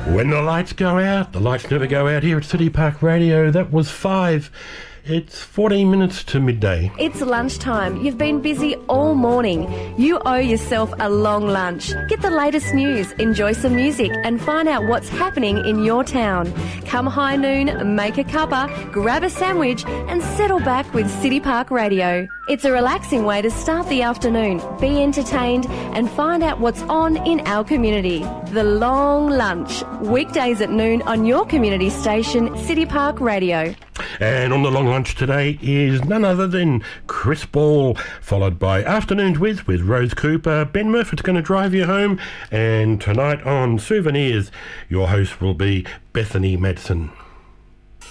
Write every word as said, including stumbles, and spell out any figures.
When the lights go out, the lights never go out here at City Park Radio. That was five. It's fourteen minutes to midday. It's lunchtime. You've been busy all morning. You owe yourself a long lunch. Get the latest news, enjoy some music, and find out what's happening in your town. Come high noon, make a cuppa, grab a sandwich, and settle back with City Park Radio. It's a relaxing way to start the afternoon, be entertained, and find out what's on in our community. The Long Lunch, weekdays at noon on your community station, City Park Radio. And on the long lunch today is none other than Chris Ball, followed by Afternoons With, with Rose Cooper. Ben Murphy's going to drive you home. And tonight on Souvenirs, your host will be Bethany Madsen.